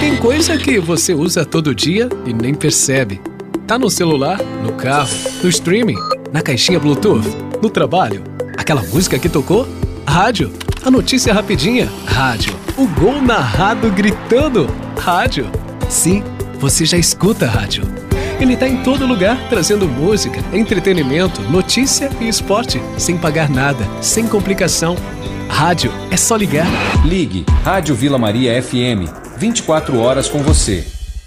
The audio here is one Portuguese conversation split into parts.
Tem coisa que você usa todo dia e nem percebe. Tá no celular, no carro, no streaming, na caixinha Bluetooth, no trabalho. Aquela música que tocou? Rádio. A notícia rapidinha? Rádio. O gol narrado gritando? Rádio. Sim, você já escuta rádio. Ele tá em todo lugar, trazendo música, entretenimento, notícia e esporte, sem pagar nada, sem complicação. Rádio, é só ligar. Ligue Rádio Vila Maria FM, 24 horas com você.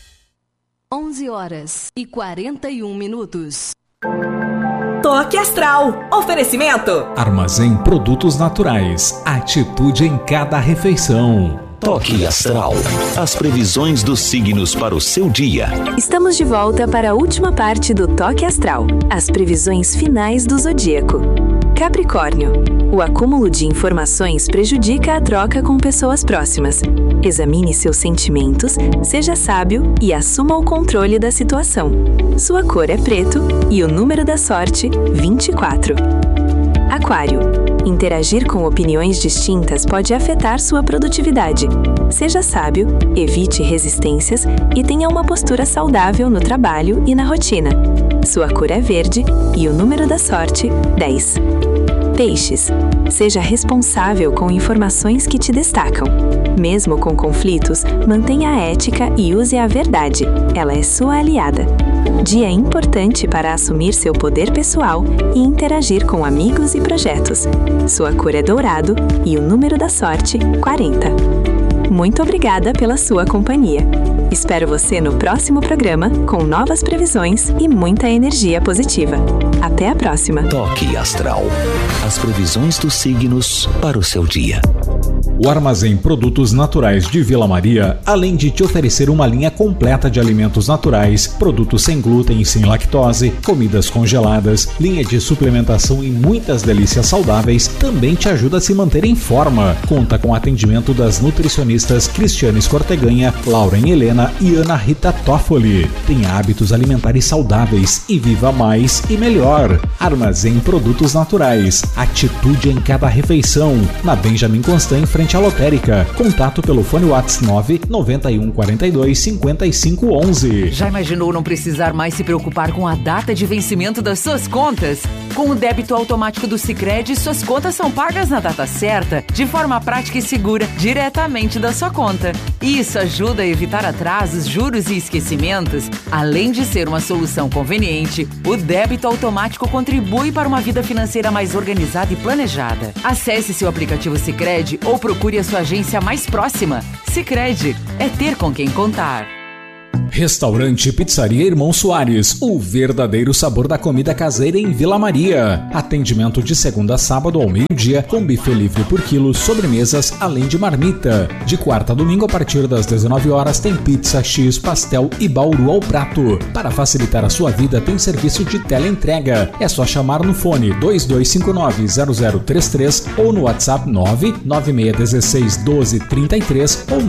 11h41. Toque Astral. Oferecimento. Armazém Produtos Naturais. Atitude em cada refeição. Toque Astral. As previsões dos signos para o seu dia. Estamos de volta para a última parte do Toque Astral. As previsões finais do zodíaco. Capricórnio. O acúmulo de informações prejudica a troca com pessoas próximas. Examine seus sentimentos, seja sábio e assuma o controle da situação. Sua cor é preto e o número da sorte, 24. Aquário. Interagir com opiniões distintas pode afetar sua produtividade. Seja sábio, evite resistências e tenha uma postura saudável no trabalho e na rotina. Sua cor é verde e o número da sorte, 10. Peixes. Seja responsável com informações que te destacam. Mesmo com conflitos, mantenha a ética e use a verdade. Ela é sua aliada. Dia importante para assumir seu poder pessoal e interagir com amigos e projetos. Sua cor é dourado e o número da sorte, 40. Muito obrigada pela sua companhia. Espero você no próximo programa com novas previsões e muita energia positiva. Até a próxima. Toque Astral. As previsões dos signos para o seu dia. O Armazém Produtos Naturais de Vila Maria, além de te oferecer uma linha completa de alimentos naturais, produtos sem glúten e sem lactose, comidas congeladas, linha de suplementação e muitas delícias saudáveis, também te ajuda a se manter em forma. Conta com atendimento das nutricionistas Cristiane Escorteganha, Lauren Helena e Ana Rita Toffoli. Tenha hábitos alimentares saudáveis e viva mais e melhor. Armazém Produtos Naturais. Atitude em cada refeição. Na Benjamin Constant, em frente à lotérica. Contato pelo fone WhatsApp 991425511. Já imaginou não precisar mais se preocupar com a data de vencimento das suas contas? Com o débito automático do Sicredi, suas contas são pagas na data certa, de forma prática e segura, diretamente da sua conta. Isso ajuda a evitar atrasos, juros e esquecimentos. Além de ser uma solução conveniente, o débito automático contribui para uma vida financeira mais organizada e planejada. Acesse seu aplicativo Sicredi ou procure a sua agência mais próxima. Sicredi, é ter com quem contar. Restaurante e Pizzaria Irmão Soares, o verdadeiro sabor da comida caseira em Vila Maria. Atendimento de segunda a sábado ao meio-dia, com buffet livre por quilo, sobremesas, além de marmita. De quarta a domingo, a partir das 19 horas, tem pizza, X, pastel e bauru ao prato. Para facilitar a sua vida, tem serviço de teleentrega. É só chamar no fone 2259-0033 ou no WhatsApp 996161233 ou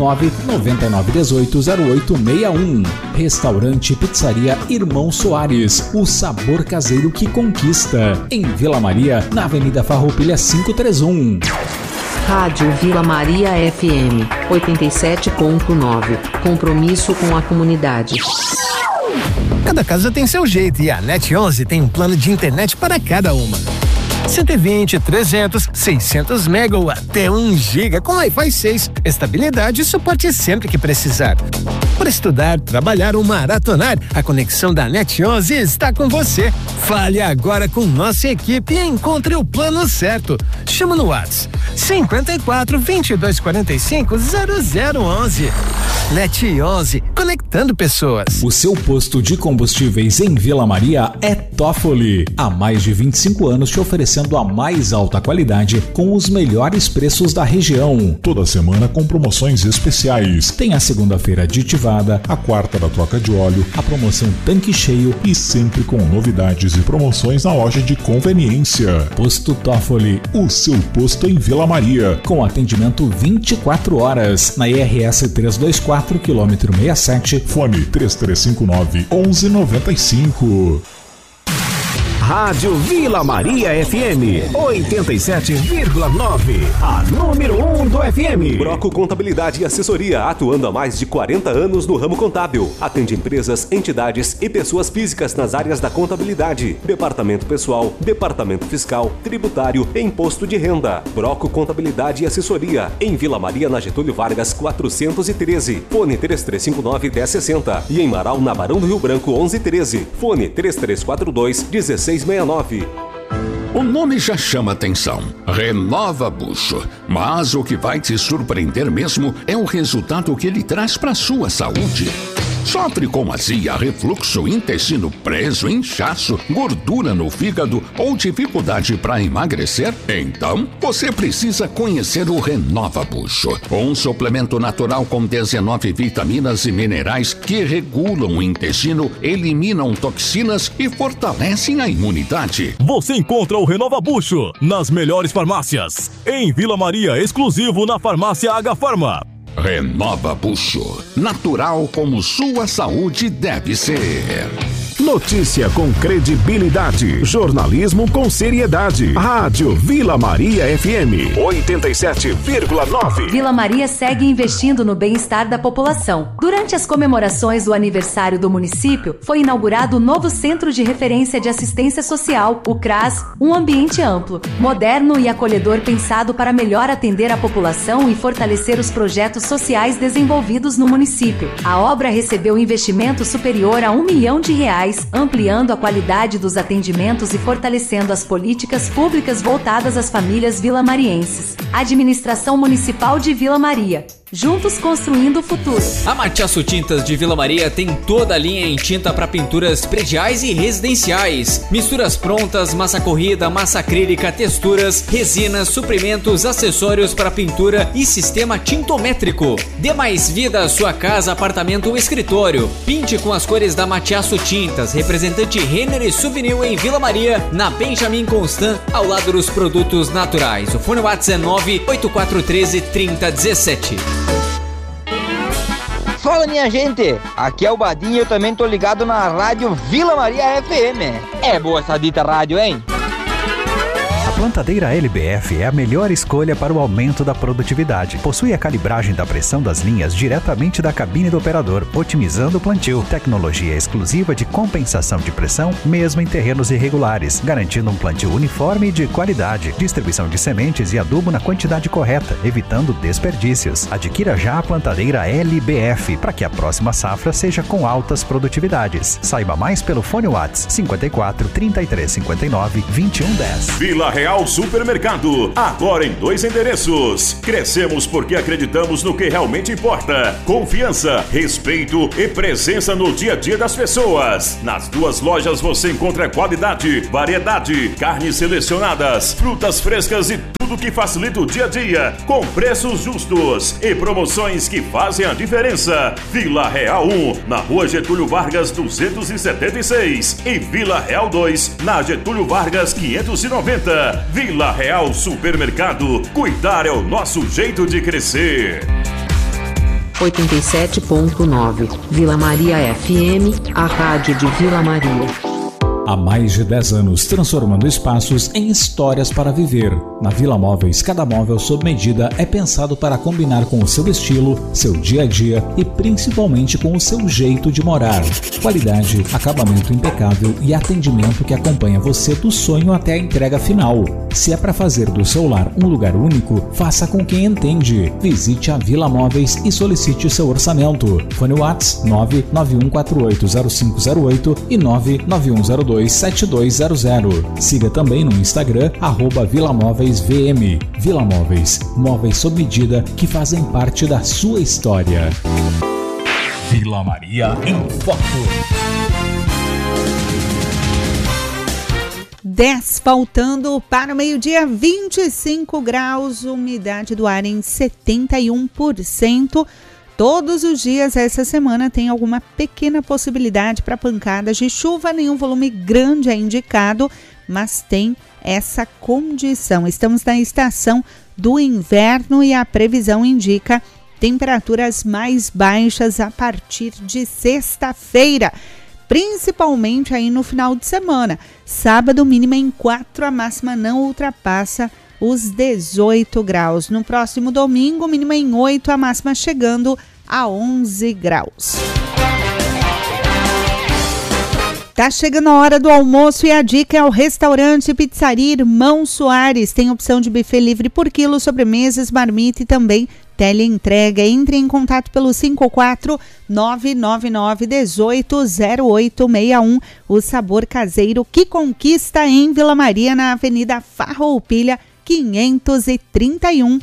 999180861. Restaurante e Pizzaria Irmão Soares, o sabor caseiro que conquista. Em Vila Maria, na Avenida Farroupilha 531. Rádio Vila Maria FM 87.9. Compromisso com a comunidade. Cada casa tem seu jeito e a Net11 tem um plano de internet para cada uma. 120, 300, 600 mega ou até 1 giga com Wi-Fi 6. Estabilidade e suporte sempre que precisar. Para estudar, trabalhar ou maratonar, a conexão da Net11 está com você. Fale agora com nossa equipe e encontre o plano certo. Chama no WhatsApp 54 22 45 0011. Net11, conectando pessoas. O seu posto de combustíveis em Vila Maria é Toffoli. Há mais de 25 anos te oferecendo a mais alta qualidade com os melhores preços da região. Toda semana com promoções especiais. Tem a segunda-feira aditivada, a quarta da troca de óleo, a promoção tanque cheio e sempre com novidades e promoções na loja de conveniência. Posto Toffoli, o seu posto em Vila Maria, com atendimento 24 horas na IRS 324, quilômetro 67, fone 3359-1195. Rádio Vila Maria FM 87,9. A número 1 do FM. Broco Contabilidade e Assessoria, atuando há mais de 40 anos no ramo contábil. Atende empresas, entidades e pessoas físicas nas áreas da contabilidade, departamento pessoal, departamento fiscal, tributário e imposto de renda. Broco Contabilidade e Assessoria, em Vila Maria, na Getúlio Vargas 413. Fone 3359-1060 e em Marau, na Barão do Rio Branco 1113. Fone 3342-1669. O nome já chama atenção, Renova Bucho, mas o que vai te surpreender mesmo é o resultado que ele traz para sua saúde. Sofre com azia, refluxo, intestino preso, inchaço, gordura no fígado ou dificuldade para emagrecer? Então, você precisa conhecer o Renova Bucho, um suplemento natural com 19 vitaminas e minerais que regulam o intestino, eliminam toxinas e fortalecem a imunidade. Você encontra o Renova Bucho nas melhores farmácias. Em Vila Maria, exclusivo na farmácia H Farma. Renova Bucho, natural como sua saúde deve ser. Notícia com credibilidade, jornalismo com seriedade. Rádio Vila Maria FM 87,9. Vila Maria segue investindo no bem-estar da população. Durante as comemorações do aniversário do município, foi inaugurado o novo Centro de Referência de Assistência Social, o CRAS, um ambiente amplo, moderno e acolhedor pensado para melhor atender a população e fortalecer os projetos sociais desenvolvidos no município. A obra recebeu investimento superior a R$1 milhão, ampliando a qualidade dos atendimentos e fortalecendo as políticas públicas voltadas às famílias vilamarienses. Administração Municipal de Vila Maria. Juntos construindo o futuro. A Matiasso Tintas de Vila Maria tem toda a linha em tinta para pinturas prediais e residenciais. Misturas prontas, massa corrida, massa acrílica, texturas, resinas, suprimentos, acessórios para pintura e sistema tintométrico. Dê mais vida à sua casa, apartamento ou escritório. Pinte com as cores da Matiasso Tintas, representante Renner e Souvenir em Vila Maria, na Benjamin Constant, ao lado dos produtos naturais. O fone WhatsApp é 98413-3017. Fala, minha gente, aqui é o Badinho e eu também tô ligado na Rádio Vila Maria FM. É boa essa dita rádio, hein? A plantadeira LBF é a melhor escolha para o aumento da produtividade. Possui a calibragem da pressão das linhas diretamente da cabine do operador, otimizando o plantio. Tecnologia exclusiva de compensação de pressão, mesmo em terrenos irregulares, garantindo um plantio uniforme e de qualidade. Distribuição de sementes e adubo na quantidade correta, evitando desperdícios. Adquira já a plantadeira LBF para que a próxima safra seja com altas produtividades. Saiba mais pelo fone WhatsApp 54 33 59 21 10. Vila Real Supermercado, agora em 2 endereços. Crescemos porque acreditamos no que realmente importa: confiança, respeito e presença no dia a dia das pessoas. Nas 2 lojas você encontra qualidade, variedade, carnes selecionadas, frutas frescas e tudo que facilita o dia a dia, com preços justos e promoções que fazem a diferença. Vila Real 1, na Rua Getúlio Vargas 276 e Vila Real 2, na Getúlio Vargas 590. Vila Real Supermercado, cuidar é o nosso jeito de crescer. 87.9 Vila Maria FM, a rádio de Vila Maria. Há mais de 10 anos, transformando espaços em histórias para viver. Na Vila Móveis, cada móvel sob medida é pensado para combinar com o seu estilo, seu dia a dia e principalmente com o seu jeito de morar. Qualidade, acabamento impecável e atendimento que acompanha você do sonho até a entrega final. Se é para fazer do seu lar um lugar único, faça com quem entende. Visite a Vila Móveis e solicite seu orçamento. Fone WhatsApp 991480508 e 99102 7200. Siga também no Instagram @VilaMóveisVM. Vila Móveis, móveis sob medida que fazem parte da sua história. Vila Maria em Foco. 10 faltando para o meio-dia, 25 graus, umidade do ar em 71%. Todos os dias essa semana tem alguma pequena possibilidade para pancadas de chuva, nenhum volume grande é indicado, mas tem essa condição. Estamos na estação do inverno e a previsão indica temperaturas mais baixas a partir de sexta-feira. principalmente aí no final de semana. Sábado, mínima em 4, a máxima não ultrapassa os 18 graus. No próximo domingo, mínima em 8, a máxima chegando a 11 graus. Tá chegando a hora do almoço e a dica é o restaurante Pizzaria Irmão Soares. Tem opção de buffet livre por quilo, sobremesas, marmita e também teleentrega. Entre em contato pelo 54999180861. O sabor caseiro que conquista em Vila Maria, na Avenida Farroupilha 531.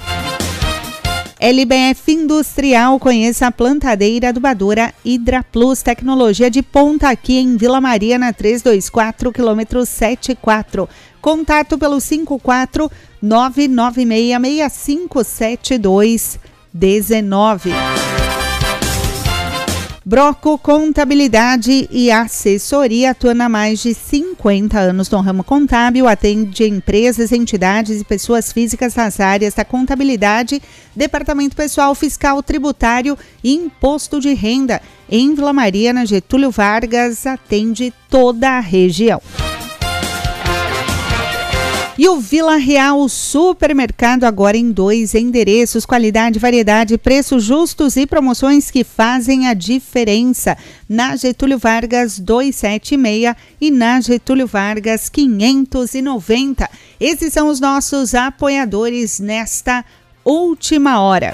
LBF Industrial, conheça a plantadeira adubadora Hydra Plus, tecnologia de ponta aqui em Vila Maria, na 324 km 74. Contato pelo 54996657219. Broco Contabilidade e Assessoria, atua há mais de 50 anos no ramo contábil, atende empresas, entidades e pessoas físicas nas áreas da contabilidade, departamento pessoal, fiscal, tributário e imposto de renda. Em Vila Maria, na Getúlio Vargas, atende toda a região. E o Vila Real Supermercado, agora em 2 endereços, qualidade, variedade, preços justos e promoções que fazem a diferença. Na Getúlio Vargas 276 e na Getúlio Vargas 590. Esses são os nossos apoiadores nesta última hora.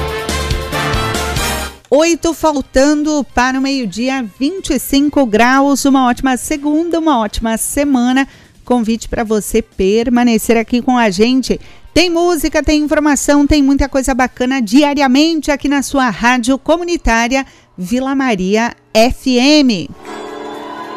8 faltando para o meio-dia, 25 graus, uma ótima segunda, uma ótima semana. Convite para você permanecer aqui com a gente. Tem música, tem informação, tem muita coisa bacana diariamente aqui na sua rádio comunitária Vila Maria FM.